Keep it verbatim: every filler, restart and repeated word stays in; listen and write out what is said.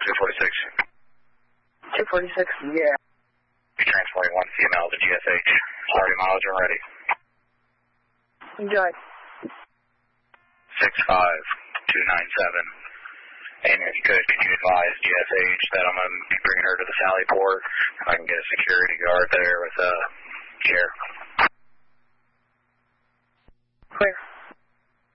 two forty-six. two forty-six, yeah. You're transporting one female to G S H. Sorry, mileage and ready. Enjoy. six five two nine seven. And if you could, could you advise G S H that I'm going to be bringing her to the Sally Port? I can get a security guard there with a chair. Clear.